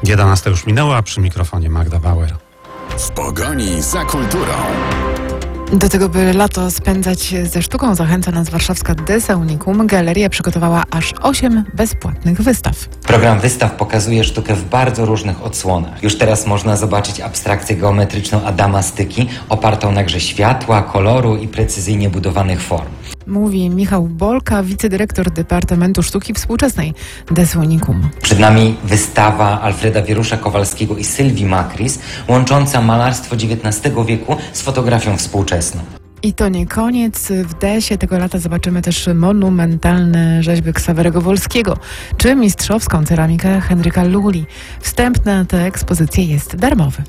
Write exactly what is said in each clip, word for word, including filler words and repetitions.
jedenasta już minęła, przy mikrofonie Magda Bauer. W pogoni za kulturą. Do tego, by lato spędzać ze sztuką, zachęca nas warszawska Desa Unicum. Galeria przygotowała aż osiem bezpłatnych wystaw. Program wystaw pokazuje sztukę w bardzo różnych odsłonach. Już teraz można zobaczyć abstrakcję geometryczną Adama Styki, opartą na grze światła, koloru i precyzyjnie budowanych form. Mówi Michał Bolka, wicedyrektor Departamentu Sztuki Współczesnej Desy Unicum. Przed nami wystawa Alfreda Wierusza-Kowalskiego i Sylwii Makris, łącząca malarstwo dziewiętnastego wieku z fotografią współczesną. I to nie koniec. W Desie tego lata zobaczymy też monumentalne rzeźby Ksawerego Wolskiego czy mistrzowską ceramikę Henryka Luli. Wstęp na tę ekspozycję jest darmowy.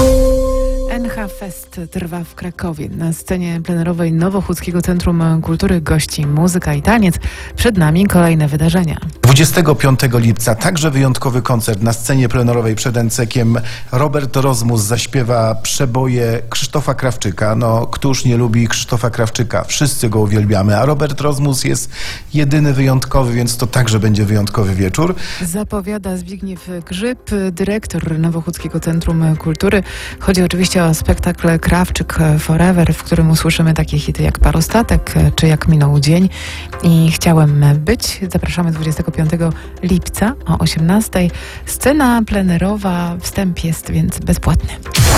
N H Fest trwa w Krakowie. Na scenie plenerowej Nowochódzkiego Centrum Kultury gości muzyka i taniec. Przed nami kolejne wydarzenia. dwudziestego piątego lipca także wyjątkowy koncert na scenie plenerowej przed Encekiem. Robert Rozmus zaśpiewa przeboje Krzysztofa Krawczyka. No, któż nie lubi Krzysztofa Krawczyka? Wszyscy go uwielbiamy, a Robert Rozmus jest jedyny wyjątkowy, więc to także będzie wyjątkowy wieczór. Zapowiada Zbigniew Grzyb, dyrektor Nowochódzkiego Centrum Kultury. Chodzi oczywiście o spektakl Krawczyk Forever, w którym usłyszymy takie hity jak Parostatek czy Jak minął dzień i Chciałem być. Zapraszamy dwudziestego piątego lipca o osiemnastej. Scena plenerowa, wstęp jest więc bezpłatny.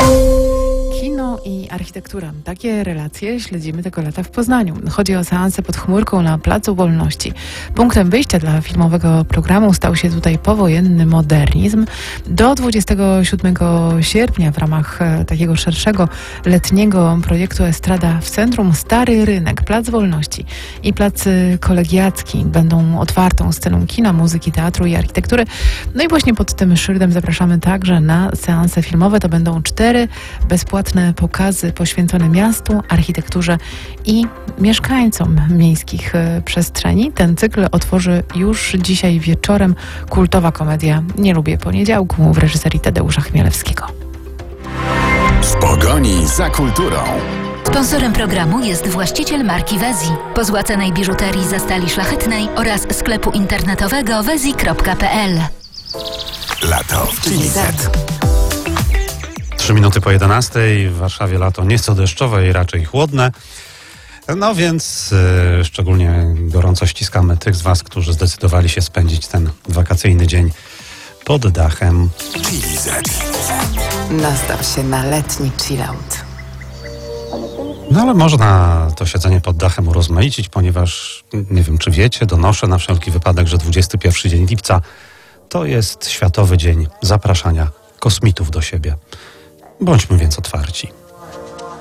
Kino i architektura. Takie relacje śledzimy tego lata w Poznaniu. Chodzi o seansę pod chmurką na Placu Wolności. Punktem wyjścia dla filmowego programu stał się tutaj powojenny modernizm. Do dwudziestego siódmego sierpnia w ramach takiego szerszego letniego projektu Estrada w centrum Stary Rynek, Plac Wolności i Plac Kolegiacki będą otwartą sceną kina, muzyki, teatru i architektury. No i właśnie pod tym szyldem zapraszamy także na seanse filmowe. To będą cztery bezpłatne pokazy poświęcone miastu, architekturze i mieszkańcom miejskich przestrzeni. Ten cykl otworzy już dzisiaj wieczorem kultowa komedia Nie lubię poniedziałku w reżyserii Tadeusza Chmielewskiego. W pogoni za kulturą. Sponsorem programu jest właściciel marki Wezi, pozłacanej biżuterii ze stali szlachetnej oraz sklepu internetowego wezi kropka p l. Lato w Chili Z. Trzy minuty po jedenastej. W Warszawie lato nieco deszczowe i raczej chłodne. No więc yy, szczególnie gorąco ściskamy tych z Was, którzy zdecydowali się spędzić ten wakacyjny dzień pod dachem. Chili Z. Nastaw się na letni chillout. No ale można to siedzenie pod dachem urozmaicić, ponieważ, nie wiem czy wiecie, donoszę na wszelki wypadek, że dwudziesty pierwszy dzień lipca to jest Światowy Dzień Zapraszania Kosmitów do siebie. Bądźmy więc otwarci.